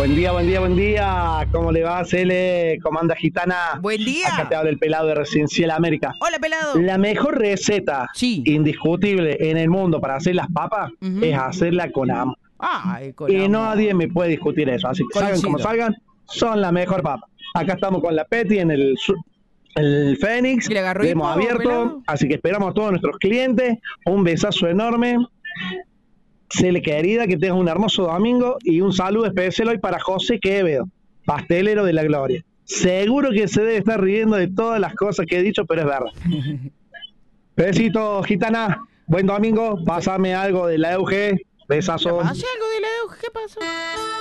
Buen día, buen día, buen día. ¿Cómo le va, Cele? ¿Cómo anda, gitana? Buen día. Acá te habla el pelado de Residencial América. Hola, pelado. La mejor receta Sí. indiscutible en el mundo para hacer las papas es hacerla con amor. Ay, con Y amor. nadie me puede discutir eso. Así que salgan como Coincido. salgan, son la mejor papa. Acá estamos con la Peti en el Fénix. ¿Y le agarró Le hemos hipo, abierto. pelado? Así que esperamos a todos nuestros clientes. Un besazo enorme. Cele, querida, que tengas un hermoso domingo y un saludo especial hoy para José Quevedo, pastelero de la gloria. Seguro que se debe estar riendo de todas las cosas que he dicho, pero es verdad. Besito, gitana. Buen domingo. Pásame algo de la EUG. Besazo. ¿Hace algo de la EUG? ¿Qué pasó?